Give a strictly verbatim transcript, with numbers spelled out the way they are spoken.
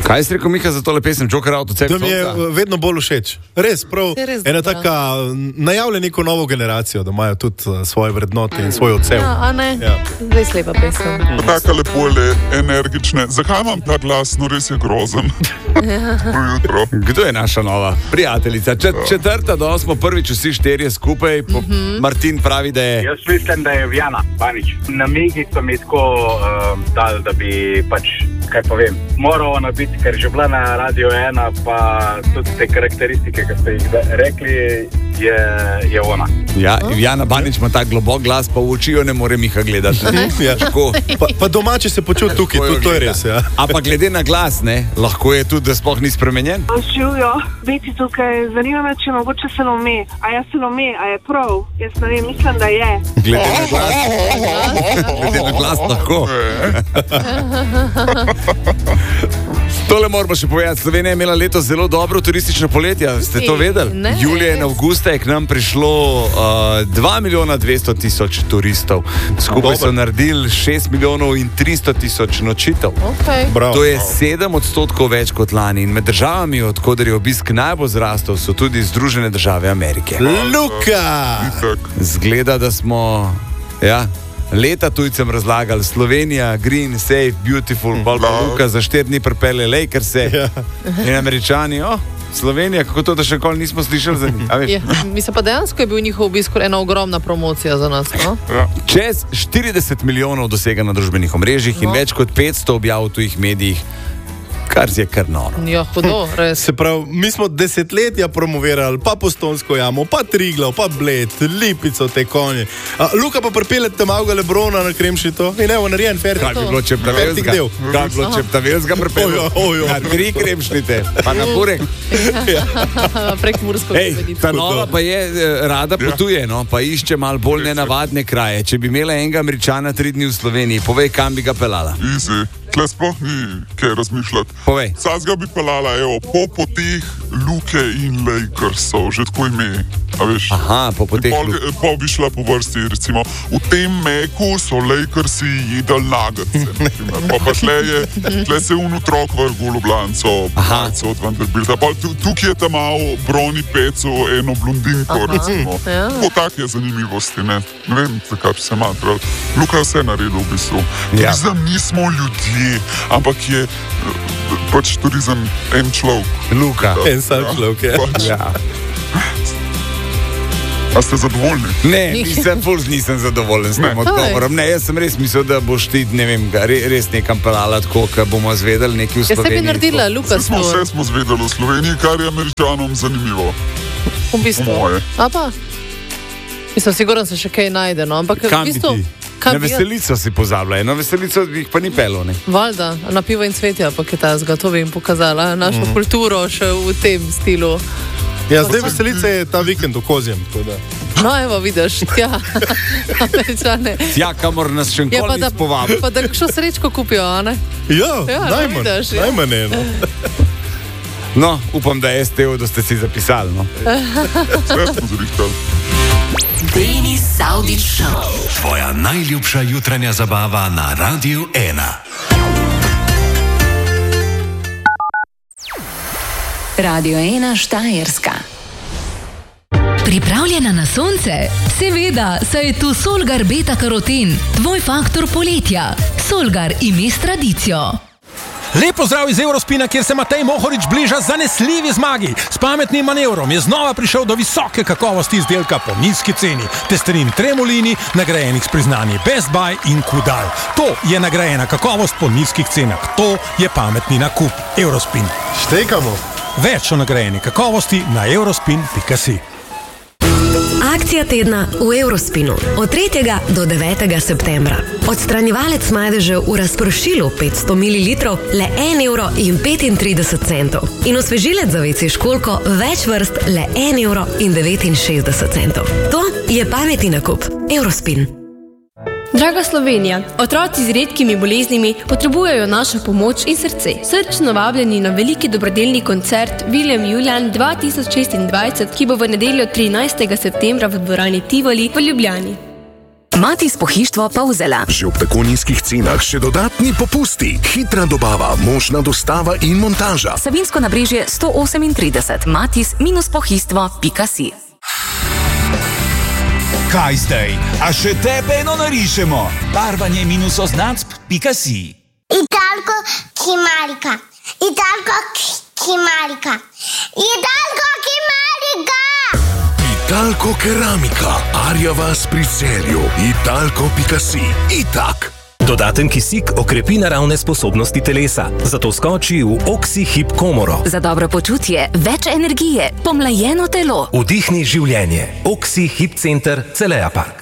Kaj si rekel, Miha, za tole pesem Joker Autocep? Da mi je vedno bolj všeč. Res, prav, res, ena da. taka najavlja neko novo generacijo, da imajo tudi uh, svoje vrednote in svoj odsev. Ja, a ne? Ja. Res lepa pesem. Taka lepo le energične. Zakaj imam ta glas? No, res je grozen. Jutro. Kdo je naša nova prijateljica? Čet, četrta do osmo, prvič vsi štirje skupaj. Po, mm-hmm. Martin pravi, da je... Jaz mislim, da je Vjana Banič. Namigi so mi tako uh, dali, da bi pač, kaj povem, moral ona biti, ker že bila na Radio ena, pa tudi te karakteristike, ki ste jih rekli, je, je ona. Ja, Vjana Banič ima tak globok glas, pa v oči jo ne more Miha gledati. Ja. Pa, pa domače se počuti tukaj, tudi to je res. Ja. Ampak glede na glas, ne, lahko je tudi, da sploh ni spremenjen. Živijo, biti tukaj, zanima me, če mogoče Salome. A je Salome, a je prav? Jaz ne vem, mislim, da je. Glede na glas, glede na glas lahko. Tole moramo še povedati. Slovenija je imela letos zelo dobro turistično poletje. Ste to vedeli? Ne. Julija in avgusta je k nam prišlo uh, dva milijona dvesto tisoč turistov. Skupaj so naredili šest milijonov in tristo tisoč nočitev. Okay. To je sedem odstotkov več kot lani. In med državami, od koder je obisk najbolj zrastel, so tudi Združene države Amerike. Luka! Zgleda, da smo... Ja, leta tujcem razlagali Slovenija, green, safe, beautiful, pa Luka za štiri dni pripelje Lakerse ja. In Američani, oh, Slovenija, kako to, da še nikoli nismo slišali za njih. Ja, mislim pa dejansko je bil njihov obisk ena ogromna promocija za nas. No? Ja. Čez štirideset milijonov dosega na družbenih omrežjih no. In več kot petsto objav v tujih medijih. Kar je kar noro. Ja, hudo, res. Se pravi, mi smo desetletja promovirali, pa Postojnsko jamo, pa Triglav, pa Bled, Lipico, te konje. A, Luka pa pripeljete malega Lebrona na Kremšnito in evo, narejen fertik. Kaj bi bilo Čeptavelska? Kaj bi bilo Čeptavelska pripeljal? Na tri Kremšnite, pa na Burek. Ja. Prek Mursko. Ej, ta nova pa je, rada potuje, no, pa išče malo bolj nenavadne kraje. Če bi imela enega Američana tri dni v Sloveniji, povej, kam bi ga pelala. Easy. Tle sploh ni kaj razmišljati. Povej. Sazga bi pelala, evo, po poteh Luke in Lakersov, že tako ime. A veš? Aha, po poteh Luke. Pa bi šla po vrsti, recimo, v tem meku so Lakersi jedali nagece. Pa pa šle je, tle se un otrok vrgu v Ljubljanco, pajco od Vanderbilta. Pa tukaj je tam malo Broni Peco, eno blondinko, recimo. Ja. Po tak je zanimivosti, ne? Ne vem, zakaj bi se matral. Luka je vse naredil v bistvu. Ja. Turizem nismo ljudje, ampak je pač turizem en človek. Luka. En sam človek, ja. Pač. Ja. A ste zadovoljni? Ne, nisem, ful nisem zadovoljen s tem odgovorom. Ne, jaz sem res mislil, da boš ti, ne vem, res nekam pelala tako, da bomo zvedeli nekaj v Jaz Sloveniji. se bi naredila, Luka Vse smo, Snor. vse smo zvedeli v Sloveniji, kar je Američanom zanimivo. V bistvu. Moje. A pa? Mislim, sigurno se še kaj najde, no, ampak Kam v bi bistvu... ti? Kam Na bi- veselico si pozabila, na veselico jih pa ni pelo, ne? Valjda, na pivo in cvetje, pa kitajska, to bi jim pokazala, našo mm. kulturo še v tem stilu. Ja, zdaj veselice je ta vikend v Kozjem. No, evo, vidiš, tja, Američane. Tja, kamor nas še Ja, pa nikoli da, nis povabil. pa da šo srečko kupijo, a ne? Ja, Ja, najmanj, vidiš, ja. najmanj eno. No, upam, da je S T O, da ste si zapisali, no. Vse smo zrihtali. Denis Saudić Show. Tvoja najljubša jutranja zabava na Radiu ena. Radio ena Štajerska. Pripravljena na sonce? Seveda, saj je tu Solgar Beta Karoten, tvoj faktor poletja. Solgar ime s tradicijo. Lepo zdrav iz Eurospina, kjer se Matej Mohorič bliža zanesljivi zmagi. S pametnim manevrom je znova prišel do visoke kakovosti izdelka po nizki ceni. Testerin Tremolini, nagrajenih s priznanji Best Buy in Kudal. To je nagrajena kakovost po nizkih cenah. To je pametni nakup. Eurospin. Štekamo. Več o nagrajeni kakovosti na eurospin pika si. Akcija tedna v Eurospinu od tretjega do devetega septembra. Odstranjevalec madežev v razpršilu petsto mililitrov le en evro in petintrideset centov. In osvežilec za vece školjko več vrst le en evro in devetinšestdeset centov. To je pametni nakup. Eurospin. Draga Slovenija, otroci z redkimi boleznimi potrebujejo našo pomoč in srce. Srčno vabljeni na veliki dobrodelni koncert William Julian dva tisoč šestindvajset, ki bo v nedeljo trinajstega septembra v dvorani Tivoli v Ljubljani. Matis pohištvo Pavzela. Že ob tako nizkih cenah še dodatni popusti, hitra dobava, možna dostava in montaža. Savinsko nabrežje sto osemintrideset. Matis minus pohištvo pika si. Kaj zdaj? A še tebe eno narišemo? Barvanje minus oznacb pika si. Italko Kimarika. Italko Kimarika. Italko Kimarika. Italko keramika. Arjava s pricelju. Italko pika si. Itak. Dodaten kisik okrepi naravne sposobnosti telesa, zato skoči v Oxy-Hip komoro. Za dobro počutje, več energije, pomlajeno telo. Vdihni življenje. Oxy-Hip center Celeja Park.